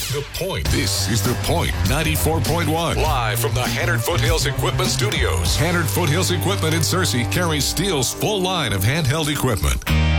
The Point. This is The Point 94.1. Live from the Hannard Foothills Equipment Studios. Hannard Foothills Equipment in Searcy carries Steele's full line of handheld equipment.